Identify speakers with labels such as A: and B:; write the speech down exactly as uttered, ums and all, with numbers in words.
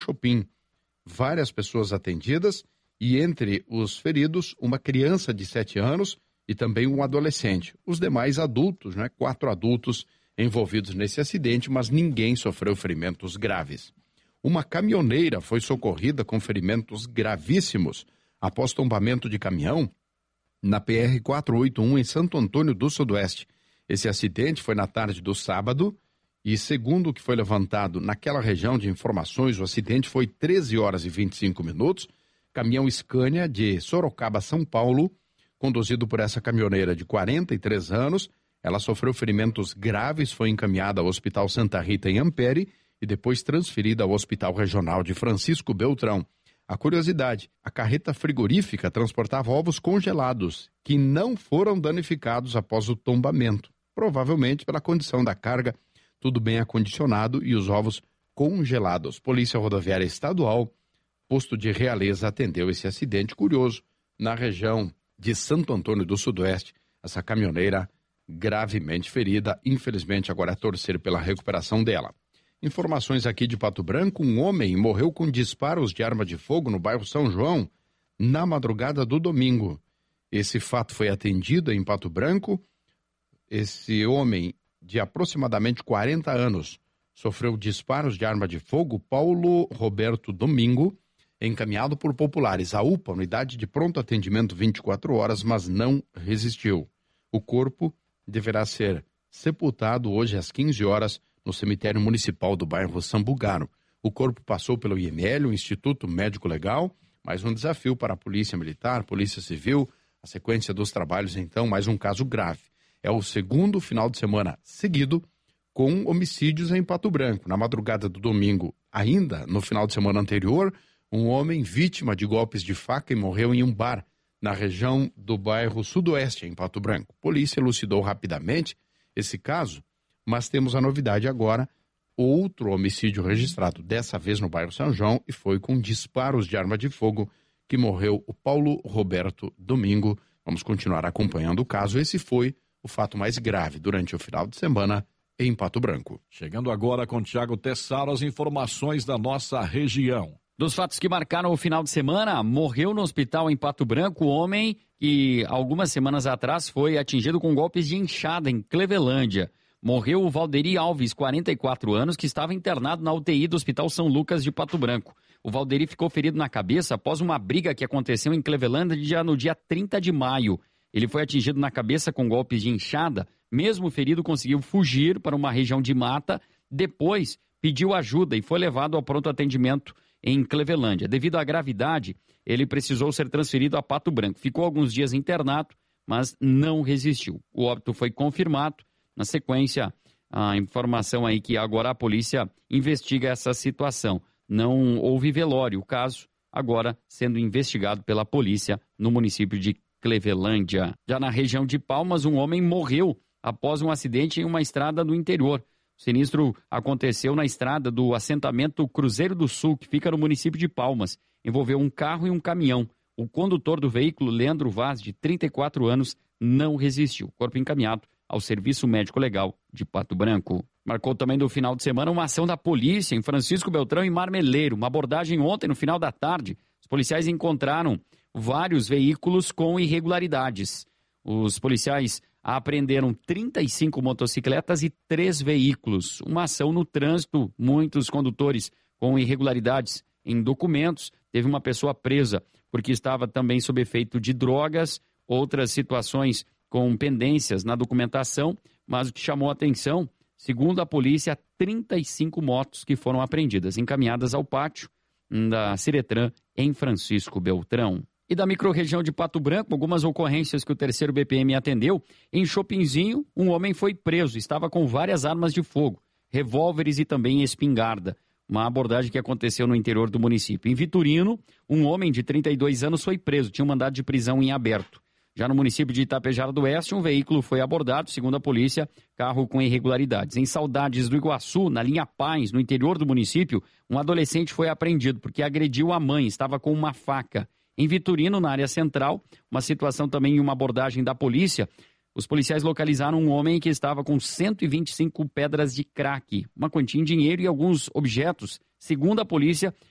A: Chopin. Várias pessoas atendidas e entre os feridos, uma criança de sete anos e também um adolescente. Os demais adultos, né, quatro adultos envolvidos nesse acidente, mas ninguém sofreu ferimentos graves. Uma caminhoneira foi socorrida com ferimentos gravíssimos após tombamento de caminhão na P R quatrocentos e oitenta e um em Santo Antônio do Sudoeste. Esse acidente foi na tarde do sábado e, segundo o que foi levantado naquela região de informações, o acidente foi treze horas e vinte e cinco minutos. Caminhão Scania de Sorocaba, São Paulo, conduzido por essa caminhoneira de quarenta e três anos. Ela sofreu ferimentos graves, foi encaminhada ao Hospital Santa Rita em Ampere e depois transferida ao Hospital Regional de Francisco Beltrão. A curiosidade, a carreta frigorífica transportava ovos congelados, que não foram danificados após o tombamento, provavelmente pela condição da carga, tudo bem acondicionado e os ovos congelados. Polícia Rodoviária Estadual, posto de Realeza, atendeu esse acidente curioso na região de Santo Antônio do Sudoeste. Essa caminhoneira gravemente ferida, infelizmente agora é torcer pela recuperação dela. Informações aqui de Pato Branco, um homem morreu com disparos de arma de fogo no bairro São João na madrugada do domingo. Esse fato foi atendido em Pato Branco. Esse homem de aproximadamente quarenta anos sofreu disparos de arma de fogo. Paulo Roberto Domingo, encaminhado por populares à U P A, unidade de pronto atendimento vinte e quatro horas, mas não resistiu. O corpo deverá ser sepultado hoje às quinze horas no cemitério municipal do bairro Sambugaro. O corpo passou pelo I M L, o Instituto Médico Legal, mais um desafio para a Polícia Militar, Polícia Civil, a sequência dos trabalhos, então, mais um caso grave. É o segundo final de semana seguido com homicídios em Pato Branco. Na madrugada do domingo, ainda no final de semana anterior, um homem vítima de golpes de faca e morreu em um bar na região do bairro Sudoeste, em Pato Branco. Polícia elucidou rapidamente esse caso, mas temos a novidade agora, outro homicídio registrado, dessa vez no bairro São João, e foi com disparos de arma de fogo que morreu o Paulo Roberto Domingo. Vamos continuar acompanhando o caso. Esse foi o fato mais grave durante o final de semana em Pato Branco.
B: Chegando agora com Tiago Tessaro, as informações da nossa região.
C: Dos fatos que marcaram o final de semana, morreu no hospital em Pato Branco o homem que algumas semanas atrás foi atingido com golpes de enxada em Clevelândia. Morreu o Valderi Alves, quarenta e quatro anos, que estava internado na U T I do Hospital São Lucas de Pato Branco. O Valderi ficou ferido na cabeça após uma briga que aconteceu em Clevelândia no dia trinta de maio. Ele foi atingido na cabeça com golpes de enxada. Mesmo ferido, conseguiu fugir para uma região de mata. Depois, pediu ajuda e foi levado ao pronto atendimento em Clevelândia. Devido à gravidade, ele precisou ser transferido a Pato Branco. Ficou alguns dias internado, mas não resistiu. O óbito foi confirmado. Na sequência, a informação aí que agora a polícia investiga essa situação. Não houve velório. O caso agora sendo investigado pela polícia no município de Clevelândia. Já na região de Palmas, um homem morreu após um acidente em uma estrada do interior. O sinistro aconteceu na estrada do assentamento Cruzeiro do Sul, que fica no município de Palmas. Envolveu um carro e um caminhão. O condutor do veículo, Leandro Vaz, de trinta e quatro anos, não resistiu. Corpo encaminhado ao Serviço Médico Legal de Pato Branco. Marcou também no final de semana uma ação da polícia em Francisco Beltrão e Marmeleiro. Uma abordagem ontem, no final da tarde. Os policiais encontraram vários veículos com irregularidades. Os policiais apreenderam trinta e cinco motocicletas e três veículos. Uma ação no trânsito, muitos condutores com irregularidades em documentos. Teve uma pessoa presa porque estava também sob efeito de drogas, outras situações com pendências na documentação, mas o que chamou a atenção, segundo a polícia, trinta e cinco motos que foram apreendidas, encaminhadas ao pátio da Ciretran em Francisco Beltrão. E da microrregião de Pato Branco, algumas ocorrências que o terceiro B P M atendeu. Em Chopinzinho, um homem foi preso, estava com várias armas de fogo, revólveres e também espingarda. Uma abordagem que aconteceu no interior do município. Em Vitorino, um homem de trinta e dois anos foi preso, tinha um mandado de prisão em aberto. Já no município de Itapejara do Oeste, um veículo foi abordado, segundo a polícia, carro com irregularidades. Em Saudades do Iguaçu, na linha Paz, no interior do município, um adolescente foi apreendido porque agrediu a mãe, estava com uma faca. Em Vitorino, na área central, uma situação também em uma abordagem da polícia, os policiais localizaram um homem que estava com cento e vinte e cinco pedras de crack, uma quantia em dinheiro e alguns objetos. Segundo a polícia,